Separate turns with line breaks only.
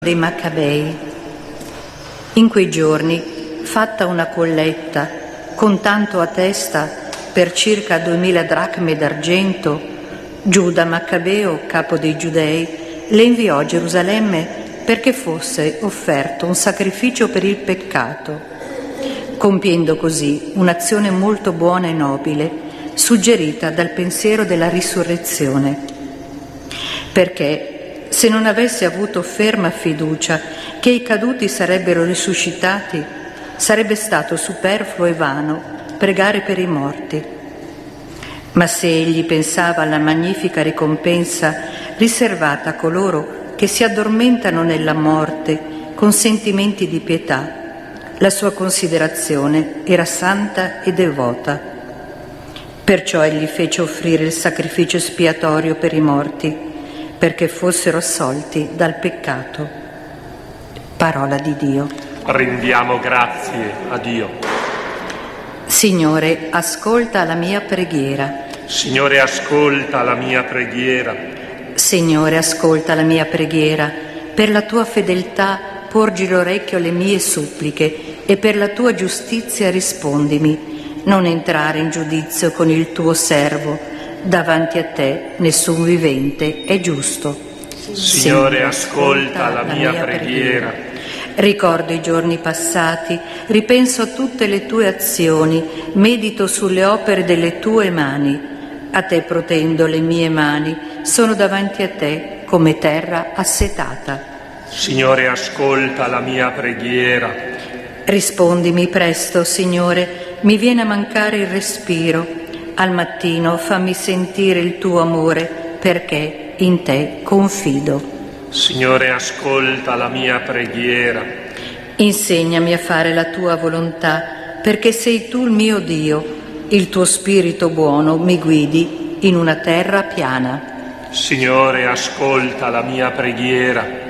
dei Maccabei. In quei giorni, fatta una colletta con tanto a testa per circa 2000 dracme d'argento, Giuda Maccabeo, capo dei Giudei, le inviò a Gerusalemme perché fosse offerto un sacrificio per il peccato, compiendo così un'azione molto buona e nobile, suggerita dal pensiero della risurrezione. Perché se non avesse avuto ferma fiducia che i caduti sarebbero risuscitati, sarebbe stato superfluo e vano pregare per i morti. Ma se egli pensava alla magnifica ricompensa riservata a coloro che si addormentano nella morte con sentimenti di pietà, la sua considerazione era santa e devota. Perciò egli fece offrire il sacrificio espiatorio per i morti, perché fossero assolti dal peccato. Parola di Dio.
Rendiamo grazie a Dio.
Signore, ascolta la mia preghiera.
Signore, ascolta la mia preghiera.
Signore, ascolta la mia preghiera. Per la tua fedeltà porgi l'orecchio alle mie suppliche e per la tua giustizia rispondimi. Non entrare in giudizio con il tuo servo. Davanti a te nessun vivente è giusto.
Signore, ascolta la mia preghiera.
Ricordo i giorni passati, ripenso a tutte le tue azioni, medito sulle opere delle tue mani. A te protendo le mie mani, sono davanti a te come terra assetata.
Signore, ascolta la mia preghiera.
Rispondimi presto, Signore, mi viene a mancare il respiro. Al mattino fammi sentire il tuo amore, perché in te confido.
Signore, ascolta la mia preghiera.
Insegnami a fare la tua volontà, perché sei tu il mio Dio. Il tuo spirito buono mi guidi in una terra piana.
Signore, ascolta la mia preghiera.